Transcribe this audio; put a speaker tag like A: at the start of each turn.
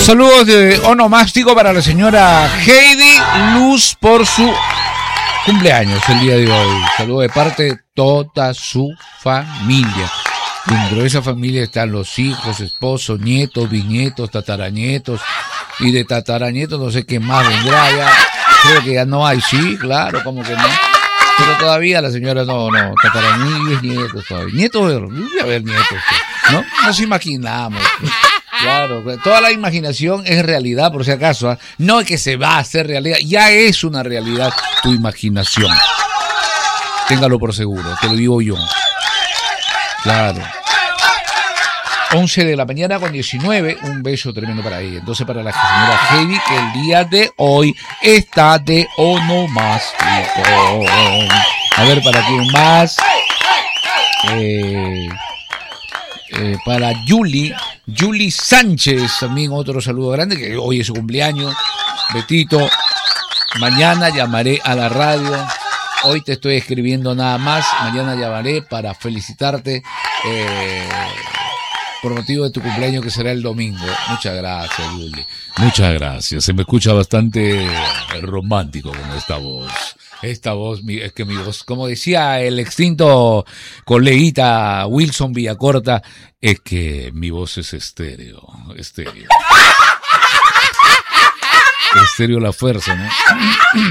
A: saludos de onomástico para la señora Heidi Luz por su cumpleaños el día de hoy. Saludos de parte de toda su familia. Dentro de esa familia están los hijos, esposos, nietos, bisnietos, tataranietos. Y de tataranietos no sé qué más vendrá ya. Creo que ya no hay, sí, claro, como que no. Pero todavía la señora no, tataranietos, nietos todavía. Nietos, a ver nietos, ¿no? Nos imaginamos. Claro, toda la imaginación es realidad, por si acaso, ¿eh? No es que se va a hacer realidad, ya es una realidad tu imaginación. Téngalo por seguro, te lo digo yo. Claro. 11 de la mañana con 19, un beso tremendo para ella. Entonces para la señora Heidi, que el día de hoy está de onomástico. A ver, ¿para quién más? Para Yuli Sánchez, también otro saludo grande, que hoy es su cumpleaños. Betito, mañana llamaré a la radio. Hoy te estoy escribiendo nada más. Mañana llamaré para felicitarte por motivo de tu cumpleaños, que será el domingo. Muchas gracias, Yuli. Muchas gracias. Se me escucha bastante romántico con esta voz. Esta voz, es que mi voz, como decía el extinto coleguita Wilson Villacorta, es que mi voz es estéreo. Estéreo la fuerza, ¿no?